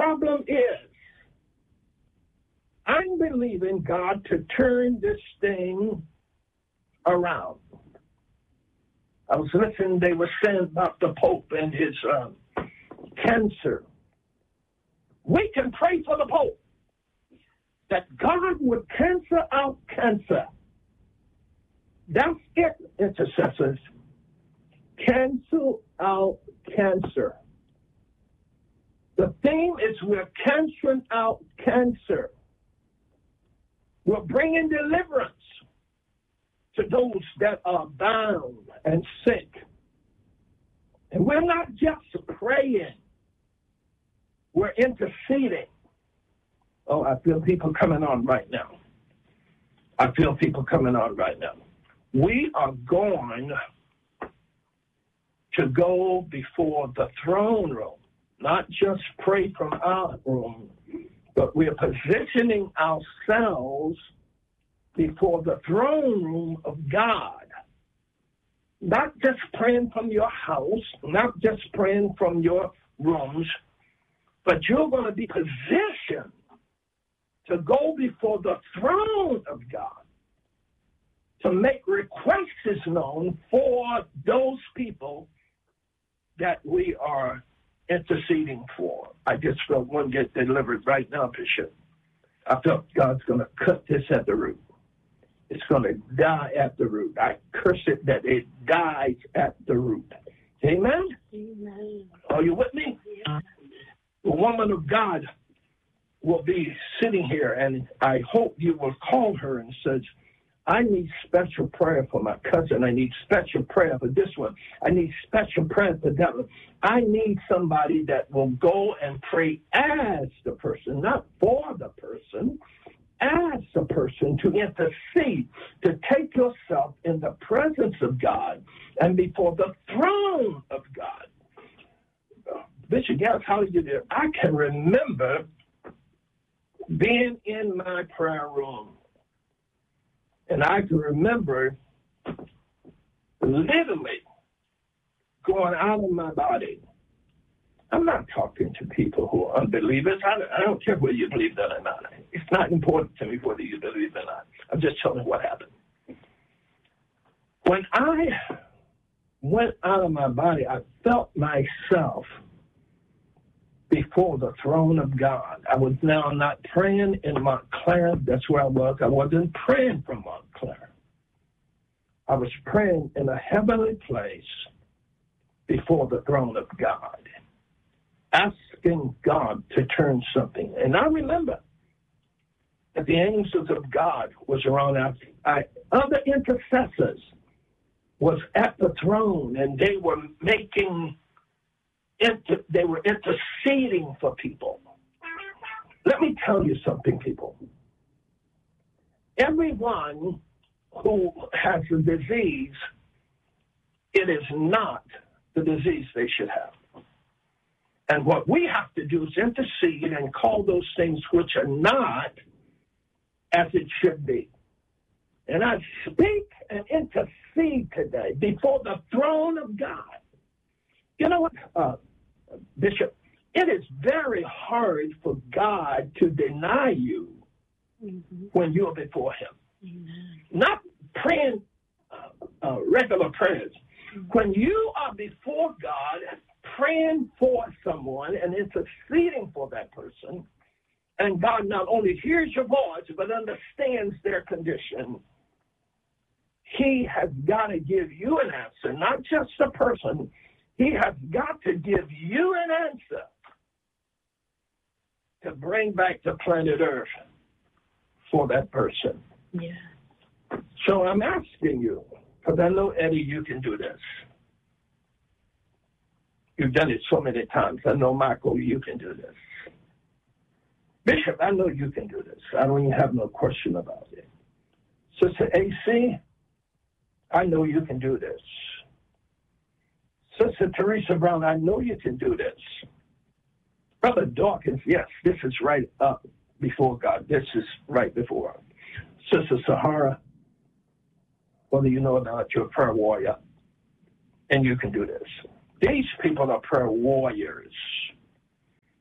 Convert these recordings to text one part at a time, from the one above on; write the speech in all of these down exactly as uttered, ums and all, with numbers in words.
problem is, I'm believing God to turn this thing around. I was listening, they were saying about the Pope and his um, cancer. We can pray for the Pope that God would cancel out cancer. That's it, intercessors. Cancel out cancer. The theme is we're canceling out cancer. We're bringing deliverance to those that are bound and sick. And we're not just praying. We're interceding. Oh, I feel people coming on right now. I feel people coming on right now. We are going to go before the throne room, not just pray from our room, but we are positioning ourselves before the throne room of God. Not just praying from your house, not just praying from your rooms, but you're going to be positioned to go before the throne of God to make requests known for those people that we are interceding for. I just felt one get delivered right now, Bishop. I felt God's going to cut this at the root. It's going to die at the root. I curse it that it dies at the root. Amen? Amen. Are you with me? Yeah. The woman of God will be sitting here, and I hope you will call her and says, I need special prayer for my cousin. I need special prayer for this one. I need special prayer for that one. I need somebody that will go and pray as the person, not for the person, as the person, to intercede, to take yourself in the presence of God and before the throne of God. Bishop Garrett, how did you do it? I can remember being in my prayer room. And I can remember literally going out of my body. I'm not talking to people who are unbelievers. I, I don't care whether you believe that or not. It's not important to me whether you believe or not. I'm just telling you what happened. When I went out of my body, I felt myself before the throne of God. I was now not praying in Montclair. That's where I was. I wasn't praying from Montclair. I was praying in a heavenly place before the throne of God, asking God to turn something. And I remember that the angels of God was around us. I, other intercessors was at the throne, and they were making Inter- they were interceding for people. Let me tell you something, people. Everyone who has a disease, it is not the disease they should have. And what we have to do is intercede and call those things which are not as it should be. And I speak and intercede today before the throne of God. You know what? Uh, Bishop, it is very hard for God to deny you mm-hmm. when you're before him. Amen. Not praying uh, uh, regular prayers. Mm-hmm. When you are before God, praying for someone and interceding for that person, and God not only hears your voice, but understands their condition, he has got to give you an answer, not just the person. He has got to give you an answer to bring back the planet Earth for that person. Yeah. So I'm asking you, because I know, Eddie, you can do this. You've done it so many times. I know, Michael, you can do this. Bishop, I know you can do this. I don't even have no question about it. Sister A C, I know you can do this. Sister Teresa Brown, I know you can do this. Brother Dawkins, yes, this is right up before God. This is right before. Sister Sahara, whether you know or not, you're a prayer warrior, and you can do this. These people are prayer warriors.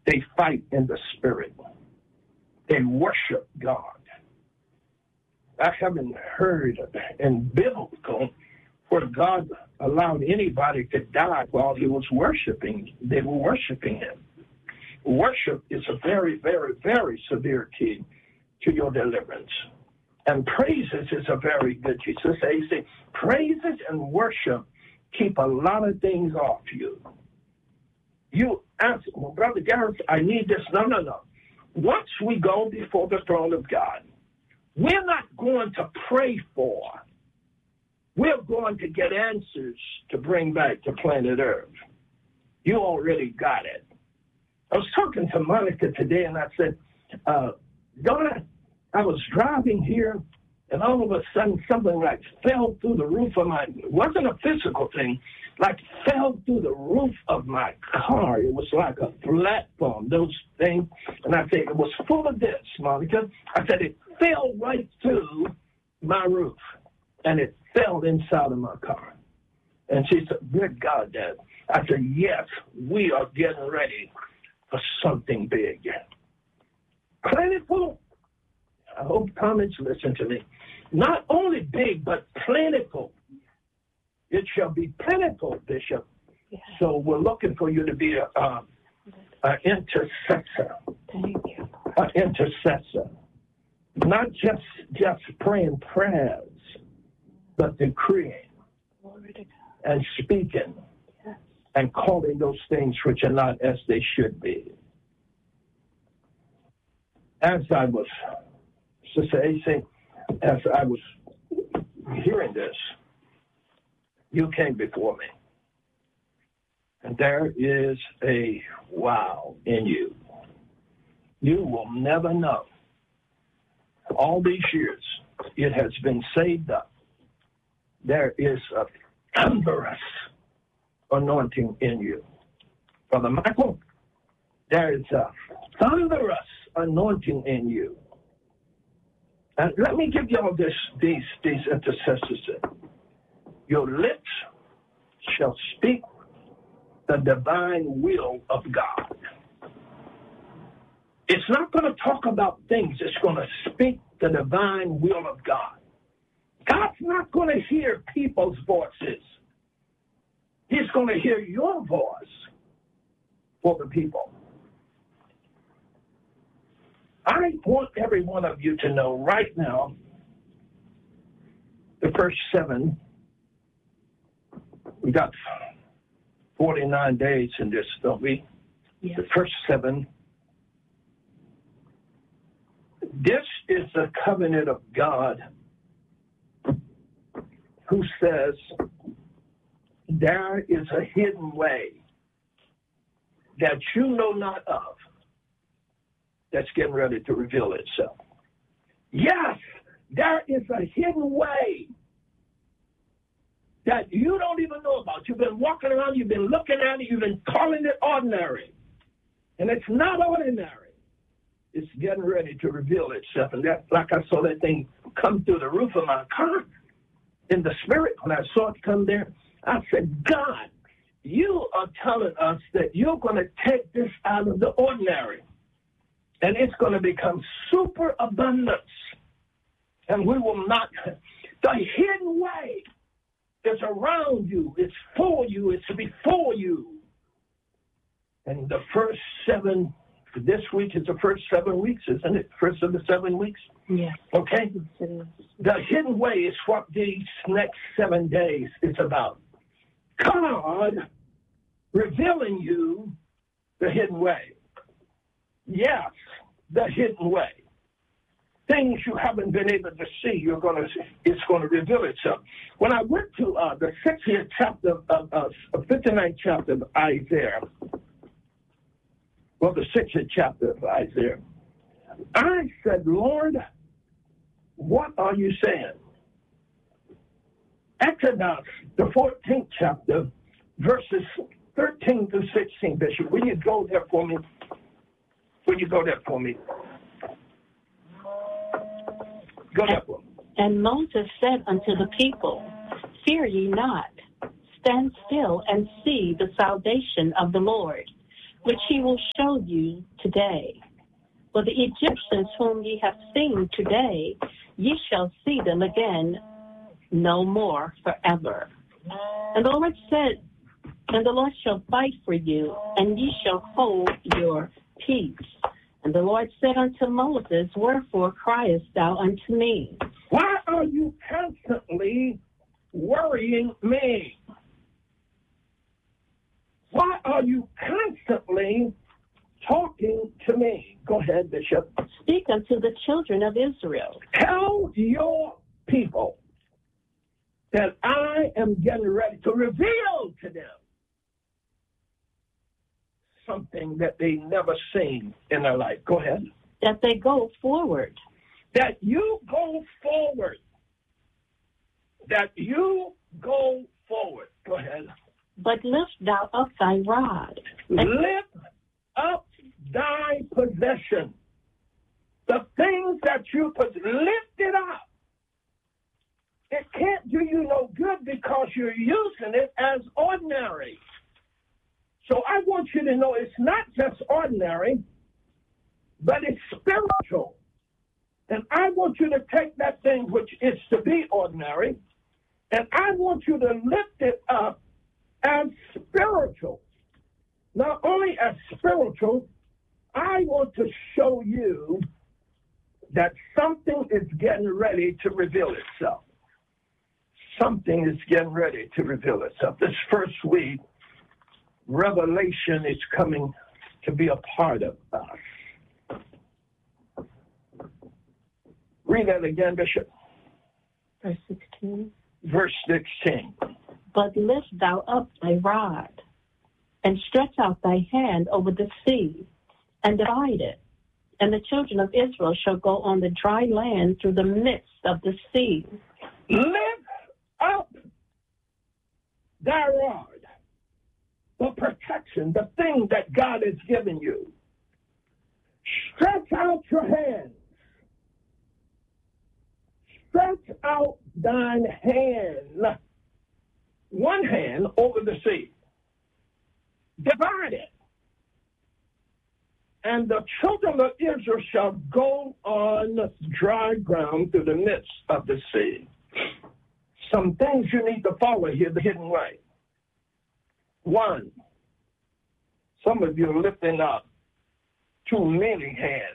They fight in the spirit. They worship God. I haven't heard in biblical where God allowed anybody to die while he was worshiping. They were worshiping him. Worship is a very, very, very severe key to your deliverance. And praises is a very good key. So say, say, praises and worship keep a lot of things off you. You ask, well, Brother Garrett, I need this. No, no, no. Once we go before the throne of God, we're not going to pray for. We're going to get answers to bring back to planet Earth. You already got it. I was talking to Monica today, and I said, uh, Donna, I was driving here, and all of a sudden something like fell through the roof of my, it wasn't a physical thing, like fell through the roof of my car. It was like a platform, those things. And I said, it was full of this, Monica. I said, it fell right through my roof, and it fell inside of my car. And she said, good God, Dad. I said, yes, we are getting ready for something big. Plentiful. I hope comments listen to me. Not only big, but plentiful. It shall be plentiful, Bishop. Yeah. So we're looking for you to be a, uh, an intercessor. Thank you. An intercessor. Not just, just praying prayers, but decreeing and speaking yes. and calling those things which are not as they should be. As I was, Sister Asa, as I was hearing this, you came before me. And there is a wow in you. You will never know. All these years, it has been saved up. There is a thunderous anointing in you. Brother Michael, there is a thunderous anointing in you. And let me give y'all this, these, these intercessors. Your lips shall speak the divine will of God. It's not going to talk about things. It's going to speak the divine will of God. God's not going to hear people's voices. He's going to hear your voice for the people. I want every one of you to know right now, the first seven, we got forty-nine days in this, don't we? Yes. The first seven. This is the covenant of God who says there is a hidden way that you know not of that's getting ready to reveal itself. Yes, there is a hidden way that you don't even know about. You've been walking around, you've been looking at it, you've been calling it ordinary. And it's not ordinary. It's getting ready to reveal itself. And that, like I saw that thing come through the roof of my car in the spirit, when I saw it come there, I said, God, you are telling us that you're going to take this out of the ordinary. And it's going to become super abundance. And we will not, the hidden way is around you. It's for you. It's before you. And the first seven, this week is the first seven weeks, isn't it? First of the seven weeks? Yeah. Okay? The hidden way is what these next seven days is about. God revealing you the hidden way. Yes, the hidden way. Things you haven't been able to see, you're gonna. It's going to reveal itself. When I went to uh, the sixtieth chapter of uh, fifty-ninth chapter of Isaiah, well, the sixtieth chapter of Isaiah, I said, Lord, what are you saying? Exodus, the fourteenth chapter, verses thirteen to sixteen, Bishop. Will you go there for me? Will you go there for me? Go there for me. And Moses said unto the people, Fear ye not, stand still and see the salvation of the Lord, which he will show you today. For the Egyptians whom ye have seen today, ye shall see them again no more forever. And the Lord said, and the Lord shall fight for you, and ye shall hold your peace. And the Lord said unto Moses, wherefore criest thou unto me? Why are you constantly worrying me? Why are you constantly talking to me? Go ahead, Bishop. Speak unto the children of Israel. Tell your people that I am getting ready to reveal to them something that they never seen in their life. Go ahead. That they go forward. That you go forward. That you go forward. Go ahead. But lift thou up thy rod. Lift up thy possession. The things that you put, lift it up. It can't do you no good because you're using it as ordinary. So I want you to know it's not just ordinary, but it's spiritual. And I want you to take that thing which is to be ordinary, and I want you to lift it up as spiritual. Not only as spiritual, I want to show you that something is getting ready to reveal itself. Something is getting ready to reveal itself. This first week, revelation is coming to be a part of us. Read that again, Bishop. Verse sixteen. Verse sixteen. But lift thou up thy rod, and stretch out thy hand over the sea, and divide it. And the children of Israel shall go on the dry land through the midst of the sea. Lift up thy rod. The protection, the thing that God has given you. Stretch out your hands. Stretch out thine hand. One hand over the sea. Divide it. And the children of Israel shall go on dry ground through the midst of the sea. Some things you need to follow here the hidden way. One, some of you are lifting up too many hands.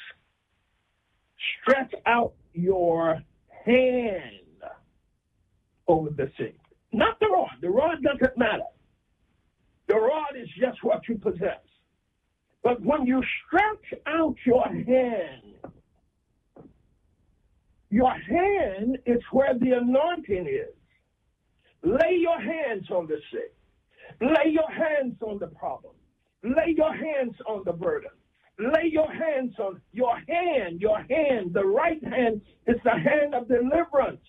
Stretch out your hand over the sea. Not the rod. The rod doesn't matter. The rod is just what you possess. But when you stretch out your hand, your hand is where the anointing is. Lay your hands on the sick. Lay your hands on the problem. Lay your hands on the burden. Lay your hands on your hand. Your hand, the right hand, is the hand of deliverance.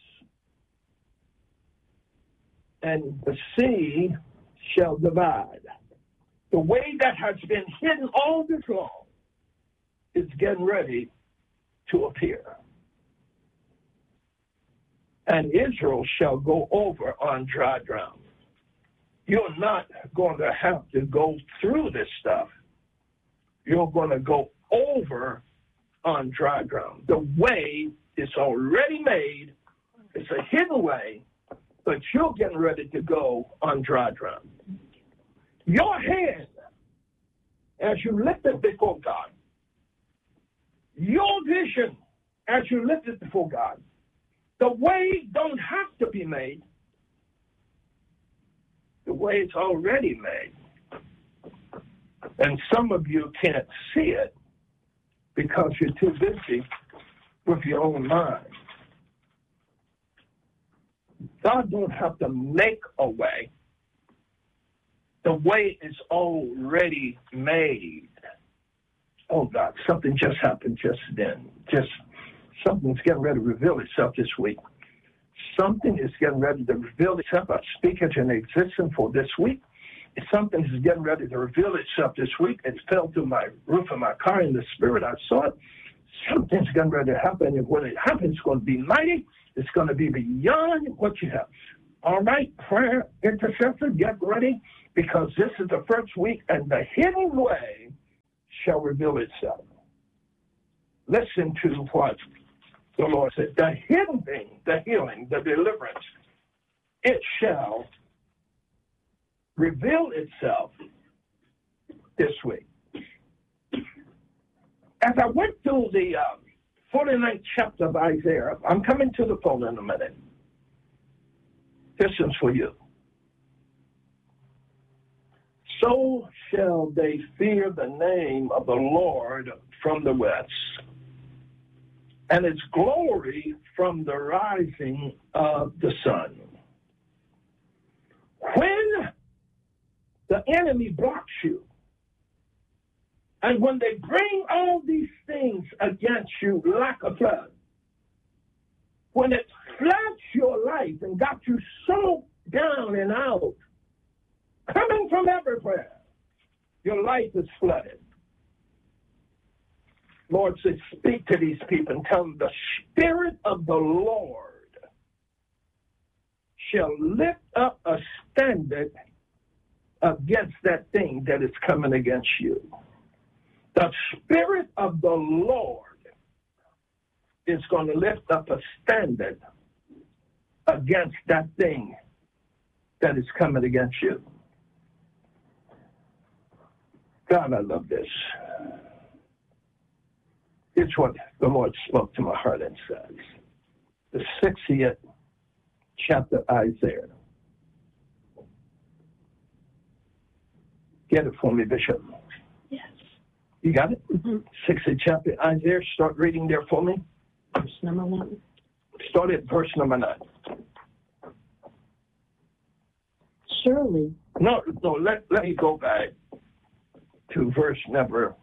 And the sea shall divide. The way that has been hidden all this long is getting ready to appear. And Israel shall go over on dry ground. You're not going to have to go through this stuff. You're going to go over on dry ground. The way is already made. It's a hidden way, but you're getting ready to go on dry ground. Your hand, as you lift it before God, your vision, as you lift it before God, the way don't have to be made. The way it's already made. And some of you can't see it because you're too busy with your own mind. God don't have to make a way. The way is already made. Oh, God, something just happened just then. Just something's getting ready to reveal itself this week. Something is getting ready to reveal itself. I speak it into existence for this week. Something is getting ready to reveal itself this week. It fell through my roof of my car in the spirit. I saw it. Something's getting ready to happen. And when it happens, it's going to be mighty. It's going to be beyond what you have. All right, prayer intercessor, get ready. because this is the first week, and the hidden way shall reveal itself. Listen to what the Lord said. The hidden thing, the healing, the deliverance, it shall reveal itself this week. As I went through the uh, forty-ninth chapter of Isaiah, I'm coming to the phone in a minute. This is for you. So shall they fear the name of the Lord from the west, and its glory from the rising of the sun. When the enemy blocks you, and when they bring all these things against you like a flood, when it floods your life and got you so down and out, coming from everywhere, your life is flooded. Lord says, speak to these people and tell them the Spirit of the Lord shall lift up a standard against that thing that is coming against you. The Spirit of the Lord is going to lift up a standard against that thing that is coming against you. God, I love this. It's what the Lord spoke to my heart and says. The sixtieth chapter of Isaiah. Get it for me, Bishop. Yes. You got it? Mm-hmm. sixtieth chapter of Isaiah. Start reading there for me. Verse number one. Start at verse number nine. Surely. No, no, let, let me go back to verse number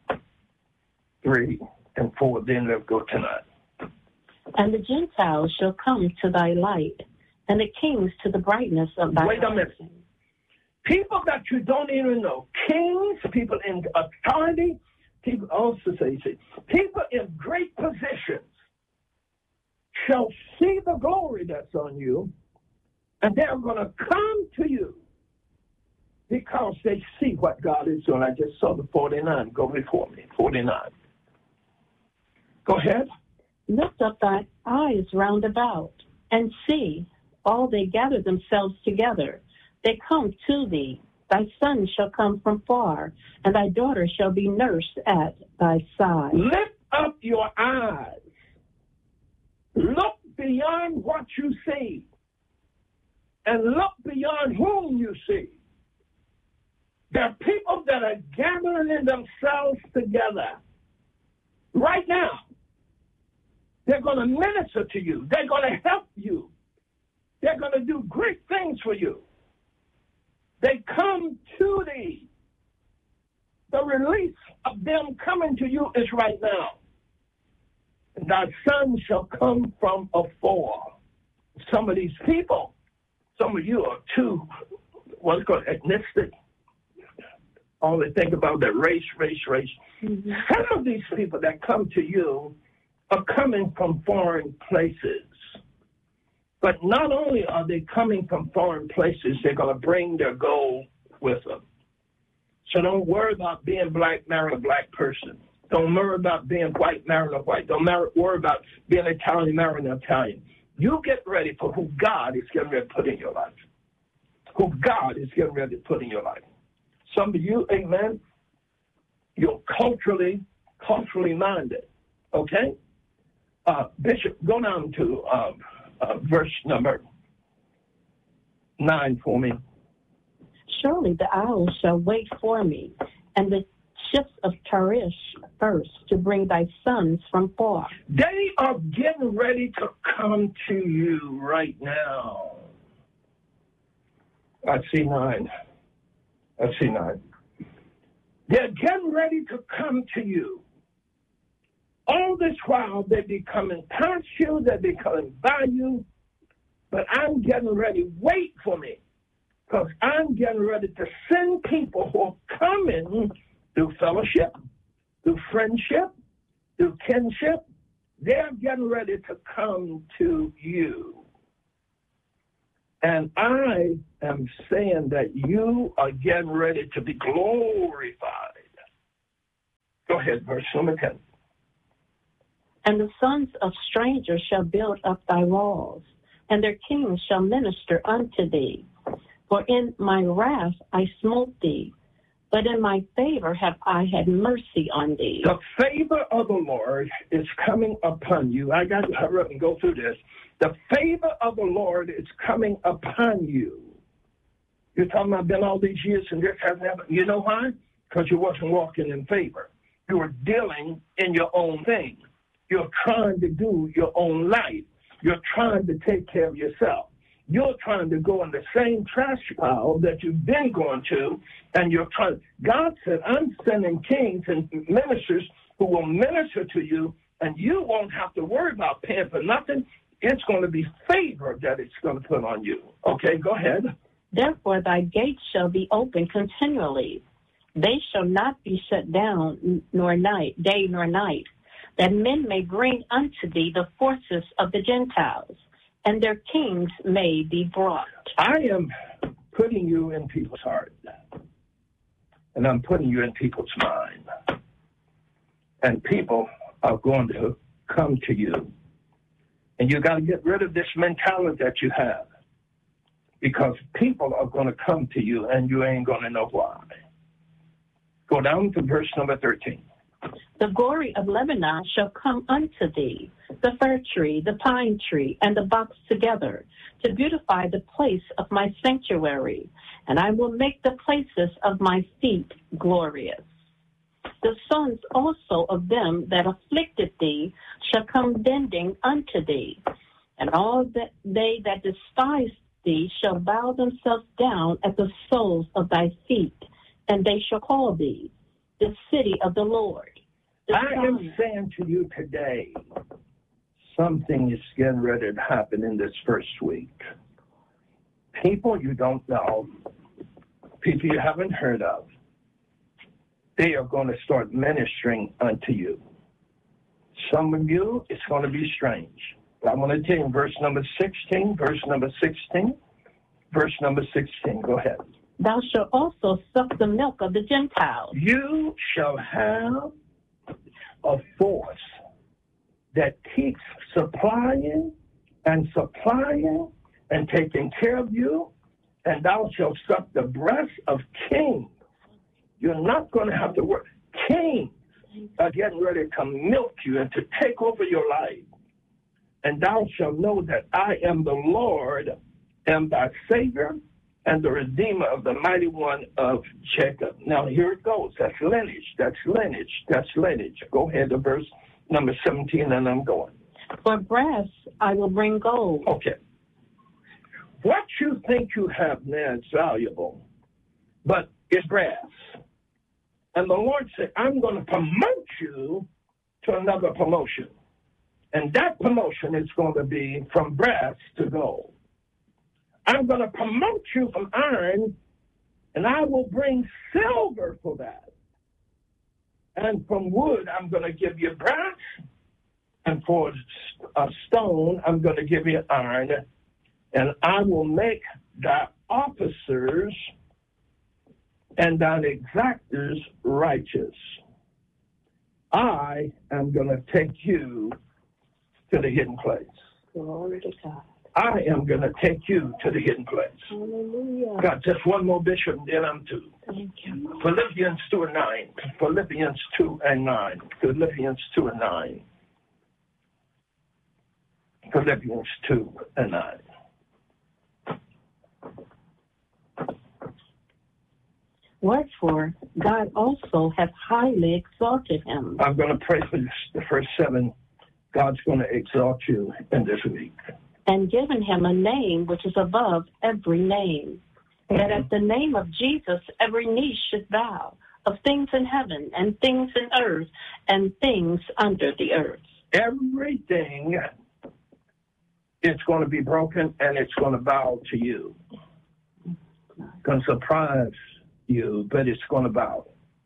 three and four, then let's go tonight. And the Gentiles shall come to thy light, and the kings to the brightness of thy Wait a minute. rising. People that you don't even know, kings, people in authority, people also say, see, people in great positions shall see the glory that's on you, and they're going to come to you because they see what God is doing. I just saw the forty-nine. Go before me, forty-nine. Go ahead. Lift up thy eyes round about, and see, all they gather themselves together. They come to thee. Thy son shall come from far, and thy daughter shall be nursed at thy side. Lift up your eyes. Look beyond what you see, and look beyond whom you see. There are people that are gathering themselves together right now. They're going to minister to you. They're going to help you. They're going to do great things for you. They come to thee. The release of them coming to you is right now. And thy son shall come from afar. Some of these people, some of you are too, what's called ethnicity. All they think about that race, race, race. Mm-hmm. Some of these people that come to you are coming from foreign places. But not only are they coming from foreign places, they're going to bring their gold with them. So don't worry about being black, marrying a black person. Don't worry about being white, marrying a white. Don't marry, worry about being Italian, marrying an Italian. You get ready for who God is getting ready to put in your life. Who God is getting ready to put in your life. Some of you, amen, you're culturally, culturally minded, okay? Uh, Bishop, go down to uh, uh, verse number nine for me. Surely the owls shall wait for me, and the ships of Tarish first to bring thy sons from far. They are getting ready to come to you right now. I see nine. I see nine. They're getting ready to come to you. All this while, they're becoming past you, they're becoming by you, but I'm getting ready. Wait for me, because I'm getting ready to send people who are coming through fellowship, through friendship, through kinship. They're getting ready to come to you. And I am saying that you are getting ready to be glorified. Go ahead, verse number ten. And the sons of strangers shall build up thy walls, and their kings shall minister unto thee. For in my wrath I smote thee, but in my favor have I had mercy on thee. The favor of the Lord is coming upon you. I got to hurry up and go through this. The favor of the Lord is coming upon you. You're talking about been all these years and this hasn't happened. You know why? Because you wasn't walking in favor. You were dealing in your own thing. You're trying to do your own life. You're trying to take care of yourself. You're trying to go in the same trash pile that you've been going to, and you're trying. God said, I'm sending kings and ministers who will minister to you, and you won't have to worry about paying for nothing. It's going to be favor that it's going to put on you. Okay, go ahead. Therefore thy gates shall be open continually. They shall not be shut down nor night, day nor night, that men may bring unto thee the forces of the Gentiles, and their kings may be brought. I am putting you in people's heart, and I'm putting you in people's mind. And people are going to come to you. And you got to get rid of this mentality that you have, because people are going to come to you, and you ain't going to know why. Go down to verse number thirteen. The glory of Lebanon shall come unto thee, the fir tree, the pine tree, and the box together, to beautify the place of my sanctuary, and I will make the places of my feet glorious. The sons also of them that afflicted thee shall come bending unto thee, and all that they that despise thee shall bow themselves down at the soles of thy feet, and they shall call thee the city of the Lord. The I son- am saying to you today, something is getting ready to happen in this first week. People you don't know, people you haven't heard of, they are going to start ministering unto you. Some of you, it's going to be strange. But I'm going to tell you verse number sixteen, verse number sixteen, verse number sixteen. Go ahead. Thou shalt also suck the milk of the Gentiles. You shall have a force that keeps supplying and supplying and taking care of you, and thou shalt suck the breast of kings. You're not going to have to work. Kings are getting ready to come milk you and to take over your life. And thou shalt know that I am the Lord, am thy Savior, and the Redeemer of the mighty one of Jacob. Now, here it goes. That's lineage. That's lineage. That's lineage. Go ahead to verse number seventeen, and I'm going. For brass I will bring gold. Okay. What you think you have now is valuable, but it's brass. And the Lord said, I'm going to promote you to another promotion. And that promotion is going to be from brass to gold. I'm going to promote you from iron, and I will bring silver for that. And from wood, I'm going to give you brass. And for a stone, I'm going to give you iron. And I will make thy officers and thine exactors righteous. I am going to take you to the hidden place. Glory to God. I am going to take you to the hidden place. Hallelujah. Got just one more bishop, then I'm two. Thank you. Philippians two and nine. Philippians two and nine. Philippians two and nine. Philippians two and nine. Wherefore, God also hath highly exalted him. I'm going to pray for this, the first seven. God's going to exalt you in this week. And given him a name which is above every name, mm-hmm. that at the name of Jesus every knee should bow, of things in heaven and things in earth and things under the earth. Everything is going to be broken, and it's going to bow to you. It's going to surprise you, but it's going to bow.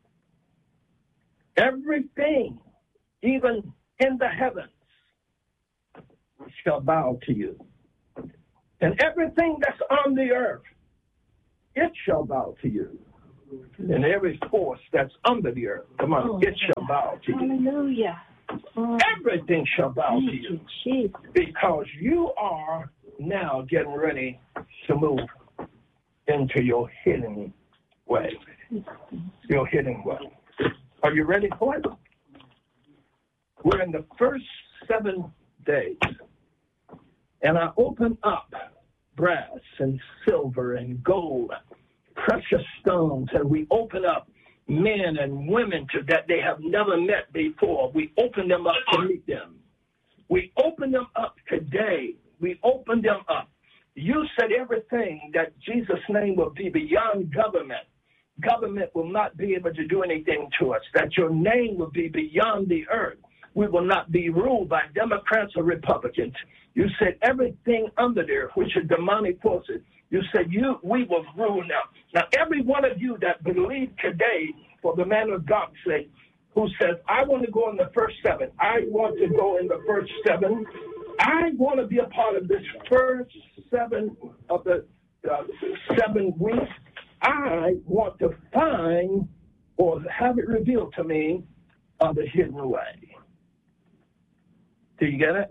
Everything, even in the heavens, shall bow to you. And everything that's on the earth, it shall bow to you. And every force that's under the earth, come on, oh, it shall bow to you. Hallelujah. Oh, everything shall bow to you. you because you are now getting ready to move into your hidden way. Your hidden way. Are you ready for it? We're in the first seven days. And I open up brass and silver and gold, precious stones, and we open up men and women to that they have never met before. We open them up to meet them. We open them up today. We open them up. You said everything that Jesus' name will be beyond government. Government will not be able to do anything to us, that your name will be beyond the earth. We will not be ruled by Democrats or Republicans. You said everything under there, which is demonic forces. You said you, we will rule now. Now, every one of you that believe today, for the man of God's sake, who says, I want to go in the first seven. I want to go in the first seven. I want to be a part of this first seven of the uh, seven weeks. I want to find or have it revealed to me of the hidden way. Do you get it?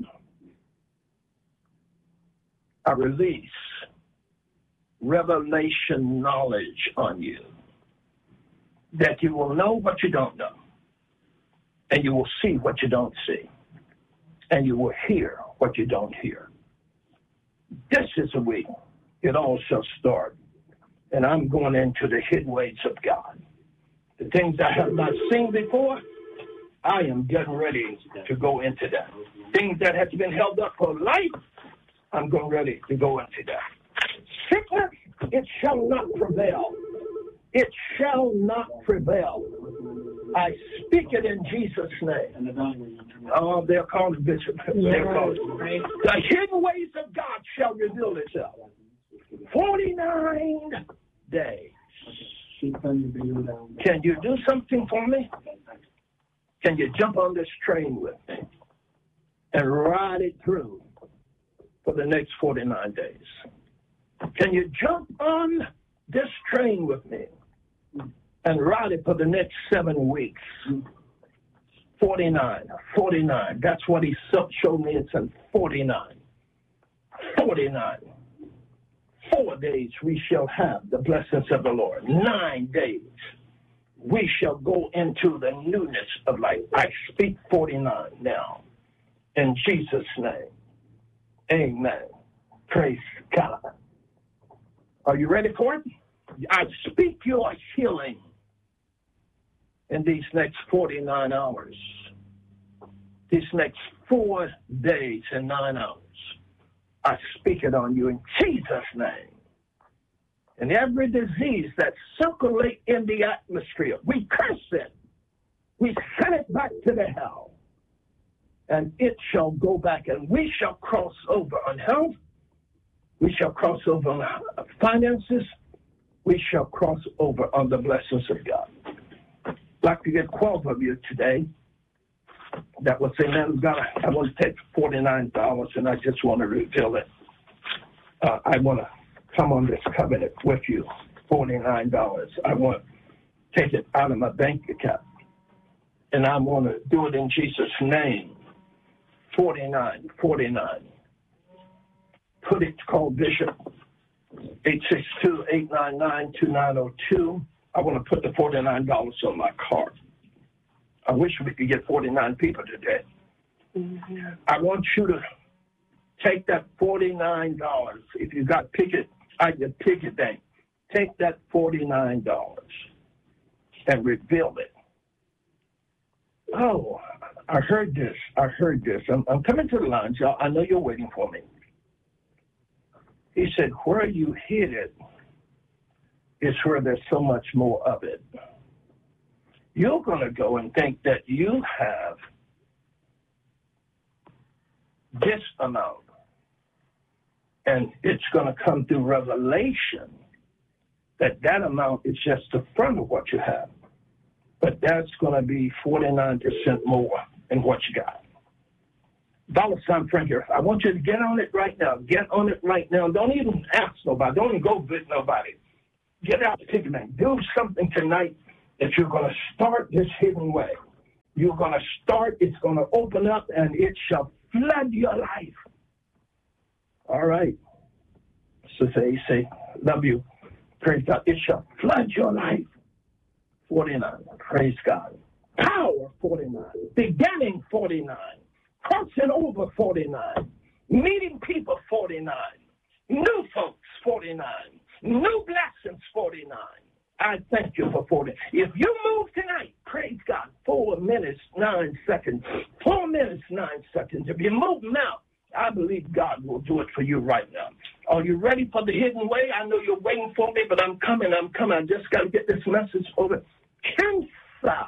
I release revelation knowledge on you that you will know what you don't know, and you will see what you don't see, and you will hear what you don't hear. This is a week it all shall start, and I'm going into the hidden ways of God. The things I have not seen before, I am getting ready to go into that. Things that have been held up for life, I'm going ready to go into that. Sickness, it shall not prevail. It shall not prevail. I speak it in Jesus' name. Oh, they're called it, Bishop. They're called it. The hidden ways of God shall reveal itself. forty-nine days. Can you do something for me? Can you jump on this train with me and ride it through for the next forty-nine days? Can you jump on this train with me and ride it for the next seven weeks? forty-nine, forty-nine. That's what he showed me. It's in forty-nine. forty-nine. Four days we shall have the blessings of the Lord. Nine days we shall go into the newness of life. I speak forty-nine now. In Jesus' name. Amen. Praise God. Are you ready for it? I speak your healing in these next forty-nine hours. These next four days and nine hours. I speak it on you in Jesus' name. And every disease that circulates in the atmosphere, we curse it. We send it back to the hell. And it shall go back, and we shall cross over on health. We shall cross over on finances. We shall cross over on the blessings of God. I'd like to get twelve of you today that will say, man, God, I want to take forty-nine dollars, and I just want to reveal it. Uh, I want to come on this covenant with you, forty-nine dollars. I want to take it out of my bank account, and I want to do it in Jesus' name. forty-nine, forty-nine. Put it, call Bishop, eight six two, eight nine nine, two nine zero two. I want to put the forty-nine dollars on my card. I wish we could get forty-nine people today. Mm-hmm. I want you to take that forty-nine dollars. If you got Picket, I get Picket Bank. Take that forty-nine dollars and reveal it. Oh, I heard this. I heard this. I'm, I'm coming to the lounge, y'all. I know you're waiting for me. He said, where you hid it is where there's so much more of it. You're going to go and think that you have this amount, and it's going to come through revelation that that amount is just the front of what you have. But that's going to be forty-nine percent more than what you got. Dollar sign Frankie. I want you to get on it right now. Get on it right now. Don't even ask nobody. Don't even go visit nobody. Get out the ticket, man. Do something tonight that you're going to start this hidden way. You're going to start. It's going to open up, and it shall flood your life. All right. So say, say, love you. Praise God. It shall flood your life. forty-nine. Praise God. Power, forty-nine. Beginning, forty-nine. Crossing over, forty-nine. Meeting people, forty-nine. New folks, forty-nine. New blessings, forty-nine. I thank you for forty. If you move tonight, praise God, four minutes, nine seconds. Four minutes, nine seconds. If you move now, I believe God will do it for you right now. Are you ready for the hidden way? I know you're waiting for me, but I'm coming, I'm coming. I just got to get this message over. Cancer.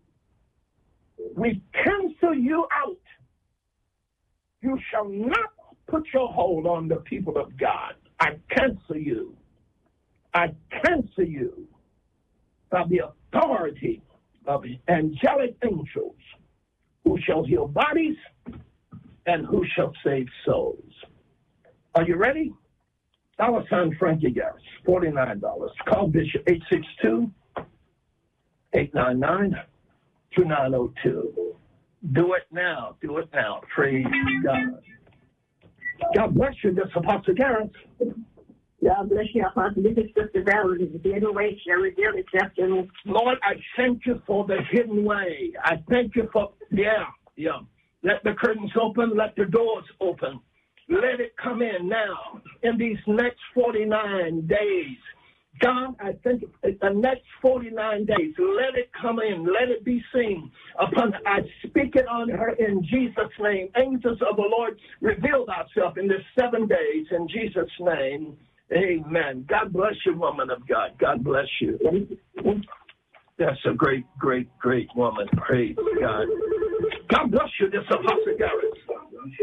We cancel you out. You shall not put your hold on the people of God. I cancel you. I cancel you by the authority of angelic angels who shall heal bodies and who shall save souls. Are you ready? Dollar sign Frankie Garris, forty-nine dollars. Call Bishop eight six two, eight nine nine, two nine zero two. Do it now. Do it now. Praise God. God bless you. This is Apostle Garris. God bless you, Apostle. This is Sister Valerie. The hidden way shall reveal itself to me. Lord, I thank you for the hidden way. I thank you for, yeah, yeah. Let the curtains open. Let the doors open. Let it come in now in these next forty-nine days. God, I think the next forty-nine days, let it come in. Let it be seen upon her. I speak it on her in Jesus' name. Angels of the Lord, reveal thyself in this seven days in Jesus' name. Amen. God bless you, woman of God. God bless you. That's a great, great, great woman. Praise God. God bless you. This is Apostle Garris.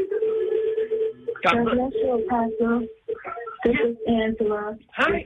God bless you, Apostle. This is Angela. Hi.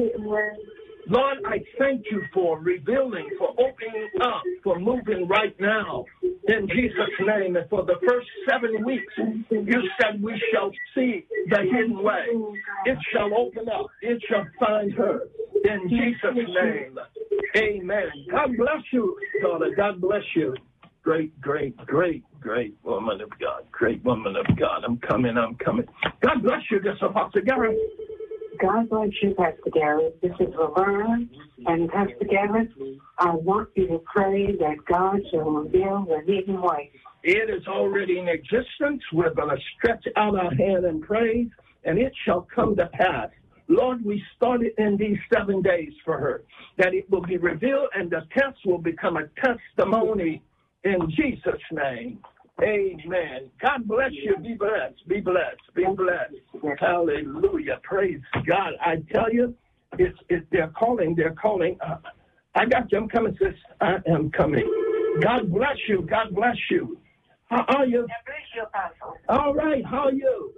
Lord, Lord, I thank you for revealing, for opening up, for moving right now in Jesus' name. And for the first seven weeks, you said we shall see the hidden way. It shall open up. It shall find her in Jesus' name. Amen. God bless you, daughter. God bless you. Great, great, great, great woman of God. Great woman of God. I'm coming. I'm coming. God bless you. This is Apostle Garris. God bless you, Pastor Garris. This is Laverne. And Pastor Garris, I want you to pray that God shall reveal the hidden way. It is already in existence. We're going to stretch out our hand and praise, and it shall come to pass. Lord, we started in these seven days for her, that it will be revealed and the test will become a testimony in Jesus' name. Amen. God bless you. Be blessed. Be blessed. Be blessed. Hallelujah. Praise God. I tell you, it's, it's they're calling. They're calling. Uh, I got you. I'm coming, sis. I am coming. God bless you. God bless you. How are you? God bless you, Apostle. All right. How are you?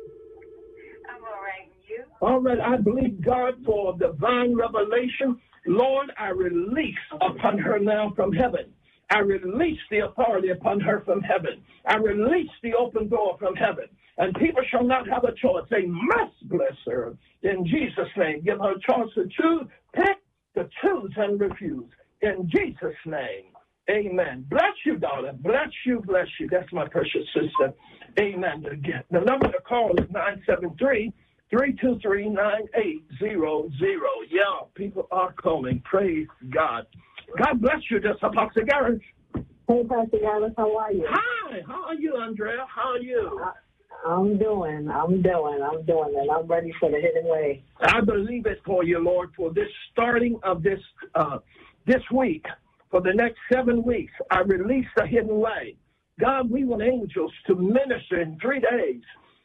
I'm all right. And you? All right. I believe God for divine revelation. Lord, I release upon her now from heaven. I release the authority upon her from heaven. I release the open door from heaven. And people shall not have a choice. They must bless her in Jesus' name. Give her a chance to choose, pick, to choose and refuse. In Jesus' name, amen. Bless you, daughter. Bless you, bless you. That's my precious sister. Amen. The number to call is nine seven three, three two three, nine eight zero zero. Yeah, people are calling. Praise God. God bless you, this Apostle Garris. Hey, Pastor Garris, how are you? Hi, how are you, Andrea? How are you? I, I'm doing, I'm doing, I'm doing, and I'm ready for the hidden way. I believe it for you, Lord, for this starting of this uh, this week, for the next seven weeks, I release the hidden way. God, we want angels to minister in three days.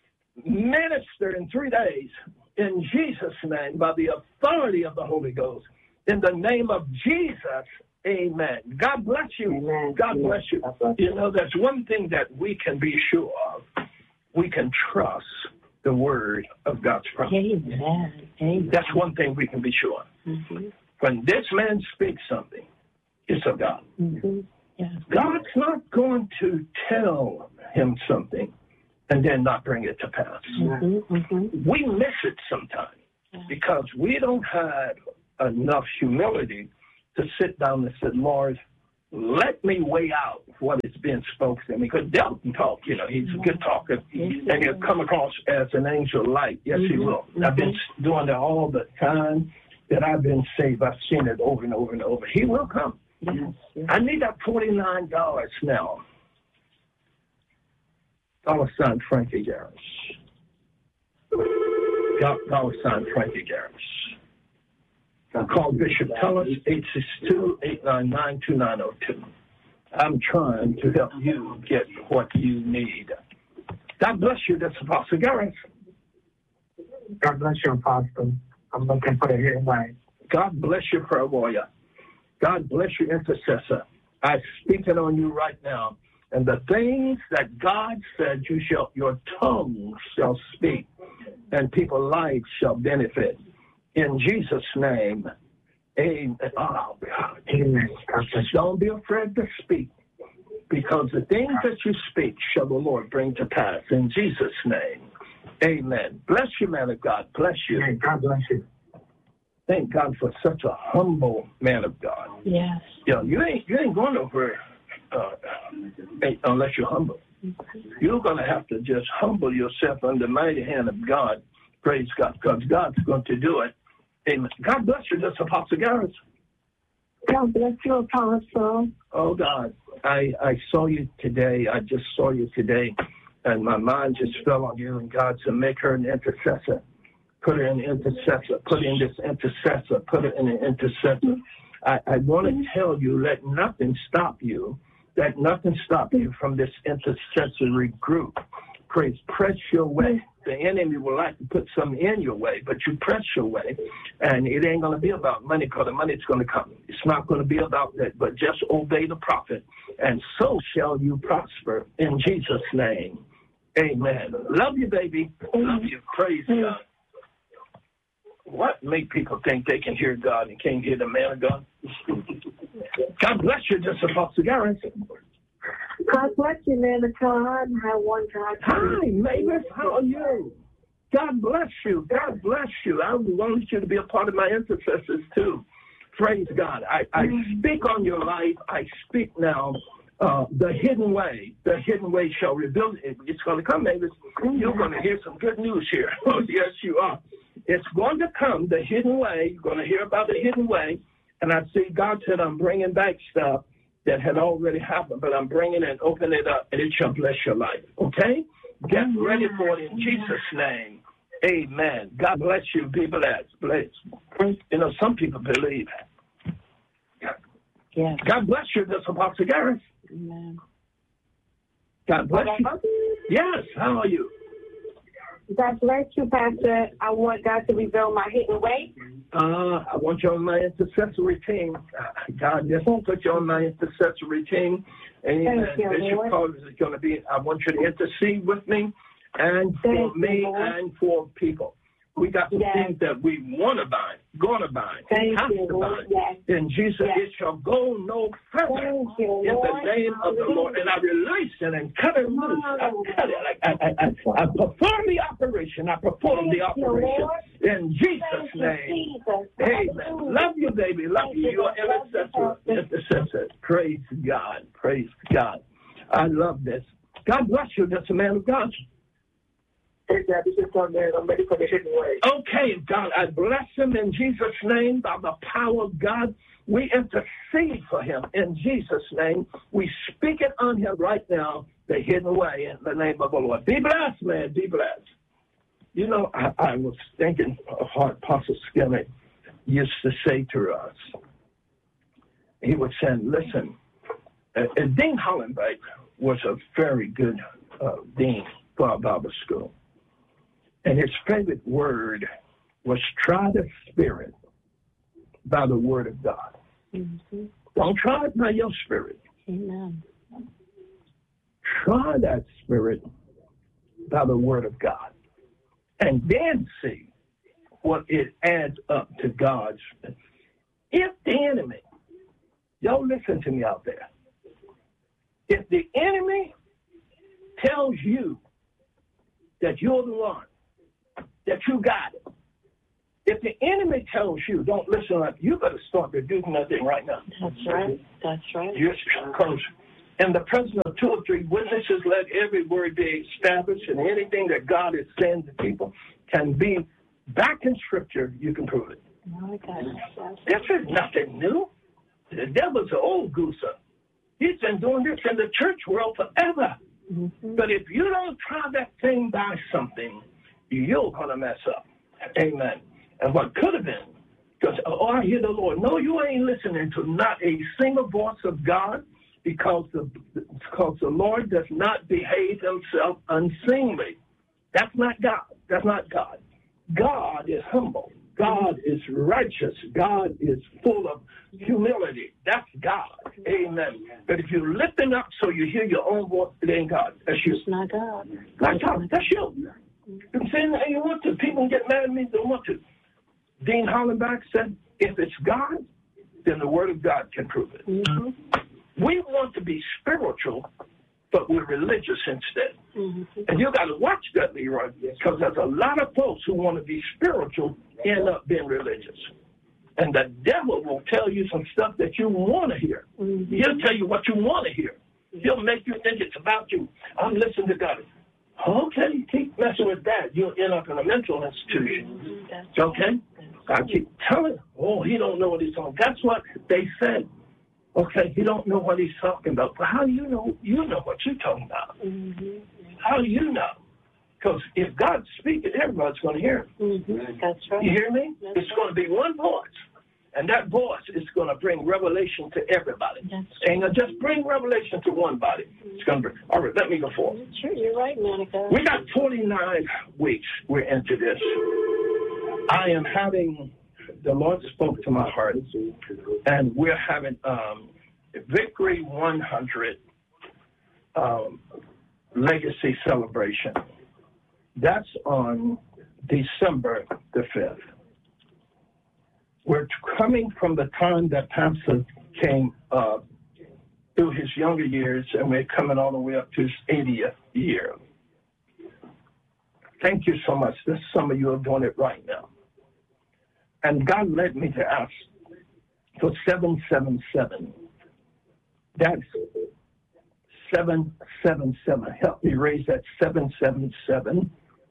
Minister in three days in Jesus' name by the authority of the Holy Ghost. In the name of Jesus, amen. God bless you. Amen. God amen. bless you. Bless you. You know, there's one thing that we can be sure of. We can trust the word of God's promise. Amen. Amen. That's one thing we can be sure. Mm-hmm. When this man speaks something, it's of God. Mm-hmm. Yeah. God's not going to tell him something and then not bring it to pass. Mm-hmm, mm-hmm. We miss it sometimes because we don't have enough humility to sit down and say, Lord, let me weigh out what is being spoken to me. Because Dale can talk, you know, he's a good talker, and he'll come across as an angel of light. Yes, mm-hmm. he will. Mm-hmm. I've been doing that all the time that I've been saved. I've seen it over and over and over. He will come. Yes, yes. I need that forty-nine dollars now. Dollar sign Frankie Garris. Dollar sign Frankie Garris. Call Bishop Tellis, eight six two, eight nine nine, two nine zero two. I'm trying to help you get what you need. God bless you. That's Apostle Garris. God bless you, Apostle. I'm looking for the hearing light. God bless you, prayer warrior. God bless you, intercessor. I speak it on you right now. And the things that God said you shall, your tongue shall speak, and people's lives shall benefit. In Jesus' name, amen. Oh, amen. Don't be afraid to speak, because the things that you speak shall the Lord bring to pass. In Jesus' name, amen. Bless you, man of God. Bless you. Amen. God bless you. Thank God for such a humble man of God. Yes. You know, you ain't you ain't going nowhere uh, unless you're humble. You're going to have to just humble yourself under the mighty hand of God. Praise God, because God's going to do it. Amen. God bless you, this Apostle Garris. God bless you, Apostle. Oh, God, I, I saw you today. I just saw you today, and my mind just fell on you, and God said, make her an intercessor. Put her in an intercessor. Put in this intercessor. Put her in an intercessor. I, I want to tell you, let nothing stop you. Let nothing stop you from this intercessory group. Praise, press your way. The enemy will like to put something in your way, but you press your way, and it ain't going to be about money, because the money's going to come. It's not going to be about that, but just obey the prophet, and so shall you prosper in Jesus' name. Amen. Love you, baby. Love you. Praise God. What make people think they can hear God and can't hear the man of God? God bless you, just Apostle Garris. God bless you, man of God. How one God. Hi, Mavis. How are you? God bless you. God bless you. I want you to be a part of my intercessors too. Praise God. I, I speak on your life. I speak now. Uh, the hidden way. The hidden way shall rebuild it. It's going to come, Mavis. You're going to hear some good news here. Oh, yes, you are. It's going to come, the hidden way. You're going to hear about the hidden way. And I see God said, I'm bringing back stuff that had already happened, but I'm bringing it and open it up, and it shall bless your life. Okay? Get ready for it in Jesus' name. Amen. God bless you. Be blessed. Bless. You know, some people believe. Yes. God bless you, this Apostle Garris. Amen. God bless you. Yes. How are you? God bless you, Pastor. I want God to reveal my hidden way. Uh, I want you on my intercessory team. God just put you on my intercessory team. Amen. Bishop Carter is going to be, I want you to intercede with me and for Thank me you, and for people. We got some yes. things that we want to bind, going to bind, Thank have you, to Lord. bind. Yes. In Jesus, yes. it shall go no further. Thank you, in Lord. the name of the Lord. And I release it and cut it loose. I cut it. I, I, I, I, I perform the operation. I perform Thank the operation. You, in Jesus' Thank name. You, Jesus. Amen. Love you, baby. Love Thank you. you, You're intercessor. Intercessor. Praise God. Praise God. I love this. God bless you. That's a man of God. Hey, Dad, this is John, man. I'm ready for the hidden way. Okay, God, I bless him in Jesus' name by the power of God. We intercede for him in Jesus' name. We speak it on him right now, the hidden way in the name of the Lord. Be blessed, man. Be blessed. You know, I, I was thinking of what Apostle Skinner used to say to us. He was saying, listen, uh, and Dean Hollenbeck was a very good uh, dean for our Bible school. And his favorite word was try the spirit by the word of God. Mm-hmm. Don't try it by your spirit. Amen. Try that spirit by the word of God. And then see what it adds up to God's. If the enemy, y'all listen to me out there. If the enemy tells you that you're the one, that you got it. If the enemy tells you, don't listen up, you better start to do nothing right now. That's right. That's right. Yes, because in the presence of two or three witnesses, let every word be established, and anything that God is saying to people can be back in Scripture, you can prove it. Oh, God. This is nothing new. The devil's an old gooser. He's been doing this in the church world forever. Mm-hmm. But if you don't try that thing by something, you're going to mess up. Amen. And what could have been, because, oh, I hear the Lord. No, you ain't listening to not a single voice of God, because the, because the Lord does not behave himself unseemly. That's not God. That's not God. God is humble. God is righteous. God is full of humility. That's God. Amen. But if you're lifting up so you hear your own voice, it ain't God. That's you. It's not God. Not God. That's you. You can say anything you want to. People get mad at me. They don't want to. Dean Hollenbach said, if it's God, then the Word of God can prove it. Mm-hmm. We want to be spiritual, but we're religious instead. Mm-hmm. And you got to watch that, Leroy, because there's a lot of folks who want to be spiritual end up being religious. And the devil will tell you some stuff that you want to hear. Mm-hmm. He'll tell you what you want to hear. He'll make you think it's about you. I'm listening to God. Okay, keep messing with that. You'll end up in a mental institution. Mm-hmm. Okay? I keep telling, oh, he don't know what he's talking about. That's what they said. Okay, he don't know what he's talking about. But how do you know? You know what you're talking about. Mm-hmm. How do you know? Because if God's speaking, everybody's going to hear him. Mm-hmm. That's right. You hear me? That's it's going to be one voice. And that voice is going to bring revelation to everybody. That's Ain't going to just bring revelation to one body. It's going to bring. All right, let me go forward. Sure, you're right, Monica. We got forty-nine weeks. We're into this. I am having, the Lord spoke to my heart, and we're having um, Victory one hundred um, Legacy Celebration. That's on December the fifth. We're coming from the time that Pastor came uh, through his younger years, and we're coming all the way up to his eightieth year. Thank you so much. This, some of you are doing it right now. And God led me to ask for seven seven seven. That's seven seven seven. Help me raise that seven seven seven,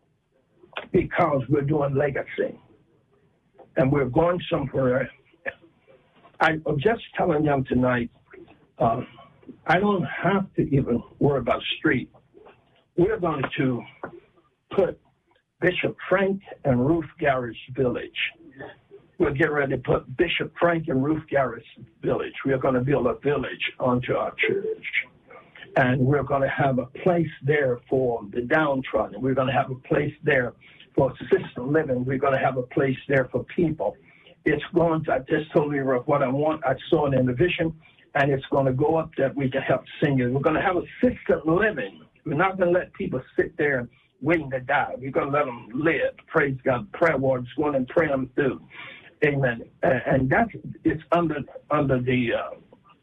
because we're doing legacy. And we're going somewhere. I, I'm just telling them tonight, uh, I don't have to even worry about street. We're going to put Bishop Frank and Ruth Garrett's village. We'll get ready to put Bishop Frank and Ruth Garrett's village. We're going to build a village onto our church. And we're going to have a place there for the downtrodden. We're going to have a place there for assisted living. We're going to have a place there for people. It's going to, I just told you what I want. I saw it in the vision, and it's going to go up that we can help seniors. We're going to have assisted living. We're not going to let people sit there waiting to die. We're going to let them live. Praise God. Prayer wards going and pray them through. Amen. And that's, it's under, under the, uh,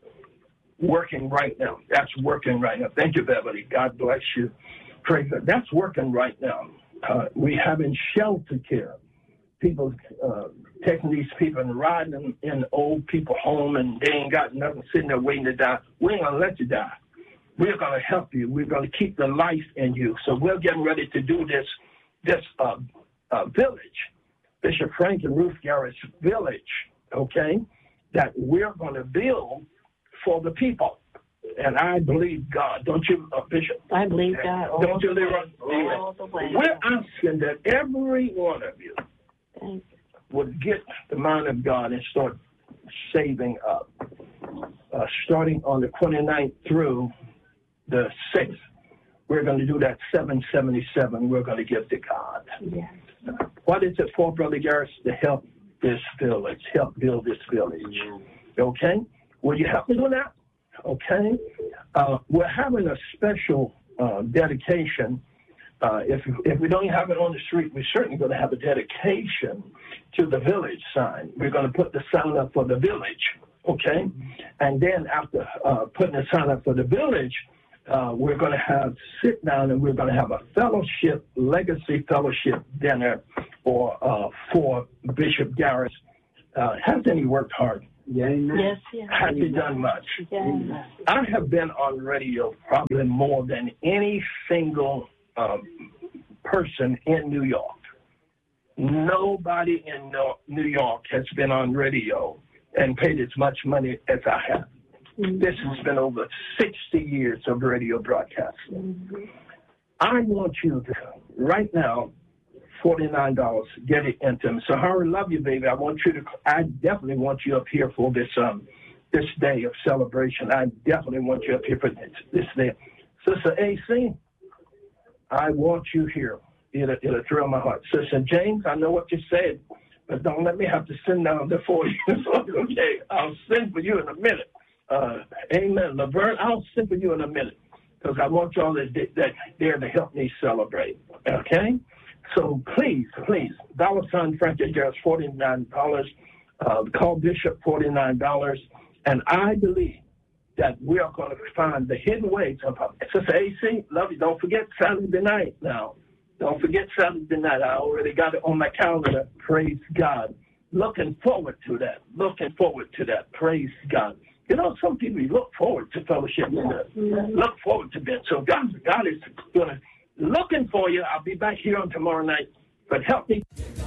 working right now. That's working right now. Thank you, Beverly. God bless you. Praise God. That's working right now. Uh, we having shelter care. People uh, taking these people and riding them in old people home, and they ain't got nothing, sitting there waiting to die. We ain't going to let you die. We're going to help you. We're going to keep the life in you. So we're getting ready to do this, this uh, uh, village, Bishop Frank and Ruth Garrett's village, okay, that we're going to build for the people. And I believe God. Don't you, uh, Bishop? I believe God. All Don't you, Leroy? All the way. We're asking that every one of you Thanks. would get the mind of God and start saving up. Uh, starting on the twenty-ninth through the sixth, we're going to do that seven seventy-seven. We're going to give to God. Yes. Uh, what is it for, Brother Garrett? To help this village, help build this village. Okay? Will you help me do that? Okay. Uh, we're having a special uh, dedication. Uh, if if we don't have it on the street, we're certainly going to have a dedication to the village sign. We're going to put the sign up for the village. Okay. And then after uh, putting the sign up for the village, uh, we're going to have sit down and we're going to have a fellowship, legacy fellowship dinner for, uh, for Bishop Garris. Uh, hasn't he worked hard? Yes, yes. Has he done much? Yes. I have been on radio probably more than any single um, person in New York. Nobody in New York has been on radio and paid as much money as I have. Mm-hmm. This has been over sixty years of radio broadcasting. Mm-hmm. I want you to, right now, forty-nine dollars, get it into me. So, Harry, love you, baby. I want you to, I definitely want you up here for this um this day of celebration. I definitely want you up here for this, this day. Sister A C, I want you here. It'll, it'll thrill my heart. Sister James, I know what you said, but don't let me have to send down there for you. Okay, I'll send for you in a minute. Uh, amen. Laverne, I'll send for you in a minute because I want y'all that, that there to help me celebrate. Okay? So please, please, dollar sign Frankie Garris, forty-nine dollars. Uh, call Bishop, forty-nine dollars. And I believe that we are going to find the hidden ways of Sister A C, love you. Don't forget Saturday night now. Don't forget Saturday night. I already got it on my calendar. Praise God. Looking forward to that. Looking forward to that. Praise God. You know, some people look forward to fellowship. Mm-hmm. Look forward to that. So God, God is going to looking for you. I'll be back here on tomorrow night. But help me.